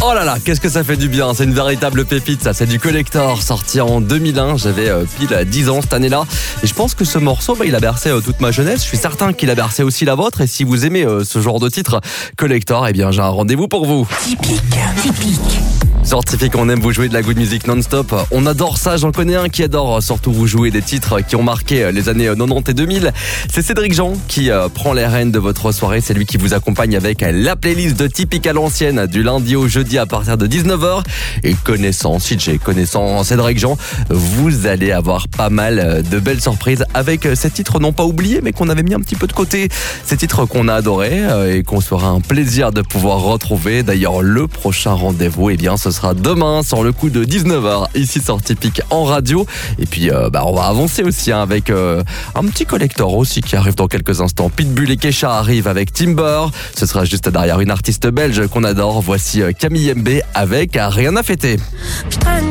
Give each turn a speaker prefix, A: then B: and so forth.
A: Oh là là, qu'est-ce que ça fait du bien, c'est une véritable pépite ça, c'est du Collector, sorti en 2001, j'avais pile 10 ans cette année-là. Et je pense que ce morceau, il a bercé toute ma jeunesse, je suis certain qu'il a bercé aussi la vôtre. Et si vous aimez ce genre de titre, Collector, eh bien j'ai un rendez-vous pour vous. Typique. Scientifique, on aime vous jouer de la good music non-stop. On adore ça, j'en connais un qui adore surtout vous jouer des titres qui ont marqué les années 90 et 2000. C'est Cédric Jean qui prend les rênes de votre soirée. C'est lui qui vous accompagne avec la playlist de Typique à l'ancienne du lundi au jeudi à partir de 19h. Et connaissant Cédric Jean, vous allez avoir pas mal de belles surprises avec ces titres non pas oubliés mais qu'on avait mis un petit peu de côté. Ces titres qu'on a adorés et qu'on sera un plaisir de pouvoir retrouver. D'ailleurs, le prochain rendez-vous, eh bien, ce sera demain sur le coup de 19h ici sur Typique en radio. Et puis on va avancer aussi avec un petit collector aussi qui arrive dans quelques instants. Pitbull et Kesha arrivent avec Timber. Ce sera juste derrière une artiste belge qu'on adore. Voici Camille MB avec Rien à fêter.